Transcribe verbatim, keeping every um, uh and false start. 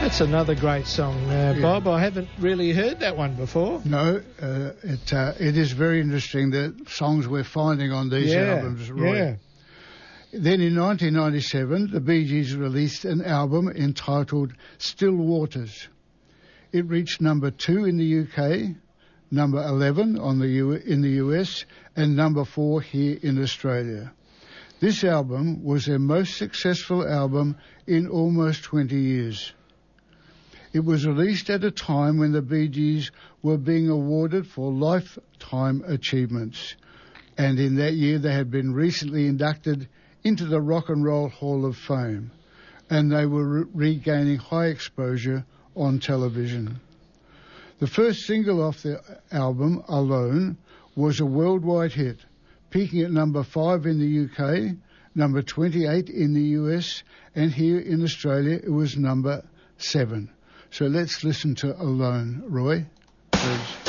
That's another great song, uh, Yeah. Bob. I haven't really heard that one before. No, uh, it uh, it is very interesting, the songs we're finding on these yeah, albums, Roy. yeah. Then in nineteen ninety-seven, the Bee Gees released an album entitled Still Waters. It reached number two in the U K, number eleven on the U- in the U S, and number four here in Australia. This album was their most successful album in almost twenty years. It was released at a time when the Bee Gees were being awarded for lifetime achievements, and in that year they had been recently inducted into the Rock and Roll Hall of Fame, and they were re- regaining high exposure on television. The first single off the album, Alone, was a worldwide hit, peaking at number five in the U K, number twenty-eight in the U S, and here in Australia it was number seven. So let's listen to Alone, Roy, please.